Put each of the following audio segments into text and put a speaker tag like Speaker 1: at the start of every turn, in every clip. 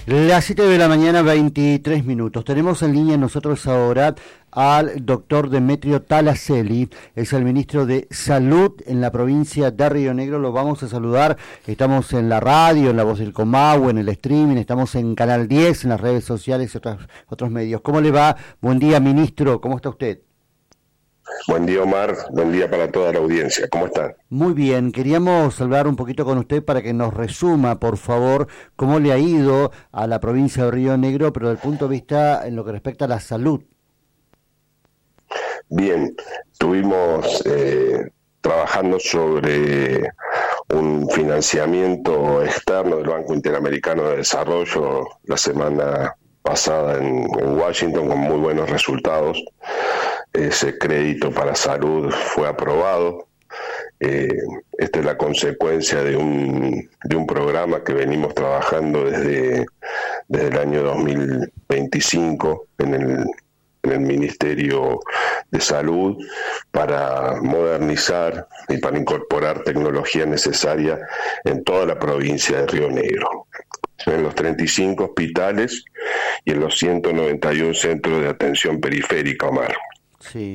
Speaker 1: Las 7 de la mañana, 23 minutos. Tenemos en línea nosotros ahora al doctor Demetrio Talaselli, es el ministro de Salud en la provincia de Río Negro. Lo vamos a saludar. Estamos en la radio, en La Voz del Comahue, en el streaming, estamos en Canal 10, en las redes sociales y otros medios. ¿Cómo le va? Buen día, ministro. ¿Cómo está usted?
Speaker 2: Buen día, Omar. Buen día para toda la audiencia. ¿Cómo están?
Speaker 1: Muy bien. Queríamos hablar un poquito con usted para que nos resuma, por favor, cómo le ha ido a la provincia de Río Negro, pero desde el punto de vista en lo que respecta a la salud.
Speaker 2: Bien, estuvimos trabajando sobre un financiamiento externo del Banco Interamericano de Desarrollo la semana pasada en Washington con muy buenos resultados. Ese crédito para salud fue aprobado. Esta es la consecuencia de un programa que venimos trabajando desde el año 2025 en el Ministerio de Salud para modernizar y para incorporar tecnología necesaria en toda la provincia de Río Negro, en los 35 hospitales y en los 191 centros de atención periférica, Omar.
Speaker 1: Sí.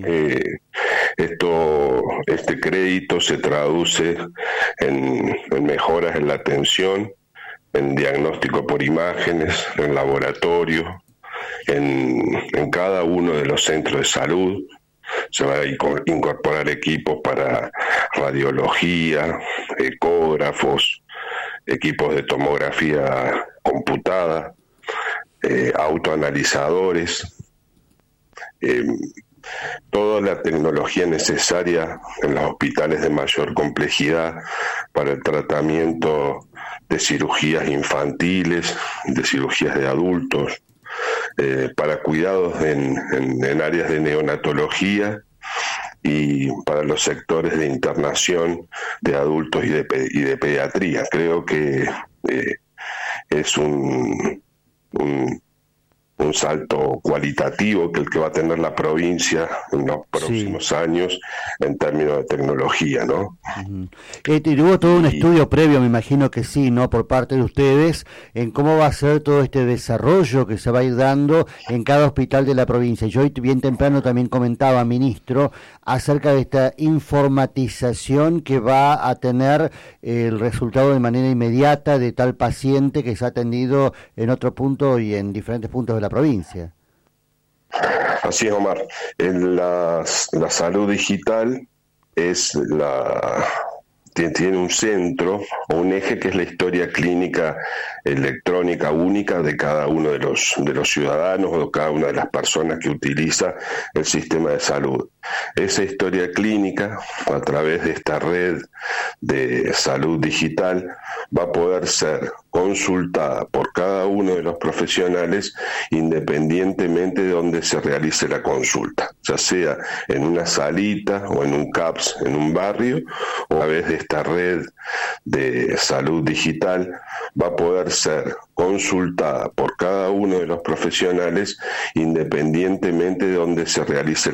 Speaker 2: Este crédito se traduce en mejoras en la atención, en diagnóstico por imágenes, en laboratorio, en cada uno de los centros de salud. Se va a incorporar equipos para radiología, ecógrafos, equipos de tomografía computada, autoanalizadores, toda la tecnología necesaria en los hospitales de mayor complejidad para el tratamiento de cirugías infantiles, de cirugías de adultos, para cuidados en áreas de neonatología y para los sectores de internación de adultos y de pediatría. Creo que es un salto cualitativo que el que va a tener la provincia en los próximos años en términos de tecnología, ¿no?
Speaker 1: Uh-huh. Hubo todo un estudio previo, me imagino que sí, ¿no? Por parte de ustedes, en cómo va a ser todo este desarrollo que se va a ir dando en cada hospital de la provincia. Yo hoy bien temprano también comentaba, ministro, acerca de esta informatización que va a tener el resultado de manera inmediata de tal paciente que se ha atendido en otro punto y en diferentes puntos de la provincia.
Speaker 2: Así es, Omar. En la salud digital tiene un centro o un eje que es la historia clínica electrónica única de cada uno de los ciudadanos o de cada una de las personas que utiliza el sistema de salud. Esa historia clínica, a través de esta red de salud digital, va a poder ser consultada por cada uno de los profesionales independientemente de donde se realice la consulta, ya sea en una salita o en un CAPS en un barrio, o a través de esta red de salud digital va a poder ser consultada por cada uno de los profesionales independientemente de donde se realice